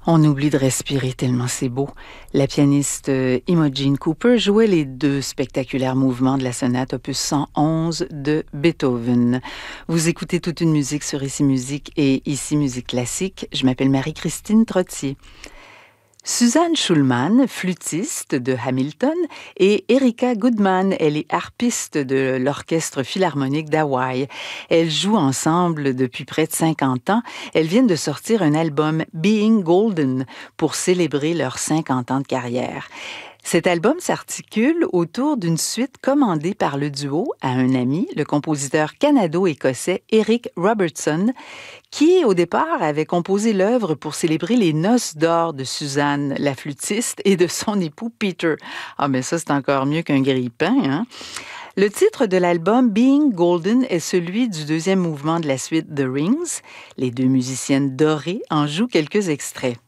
On oublie de respirer tellement c'est beau. La pianiste Imogen Cooper jouait les deux spectaculaires mouvements de la sonate opus 111 de Beethoven. Vous écoutez toute une musique sur Ici Musique et Ici Musique Classique. Je m'appelle Marie-Christine Trottier. Suzanne Schulman, flûtiste de Hamilton, et Erika Goodman, elle est harpiste de l'Orchestre philharmonique d'Hawaï. Elles jouent ensemble depuis près de 50 ans. Elles viennent de sortir un album Being Golden pour célébrer leurs 50 ans de carrière. Cet album s'articule autour d'une suite commandée par le duo à un ami, le compositeur canado-écossais Eric Robertson, qui, au départ, avait composé l'œuvre pour célébrer les noces d'or de Suzanne, la flûtiste, et de son époux Peter. Ah, mais ça, c'est encore mieux qu'un grille-pain, hein? Le titre de l'album Being Golden est celui du deuxième mouvement de la suite The Rings. Les deux musiciennes dorées en jouent quelques extraits.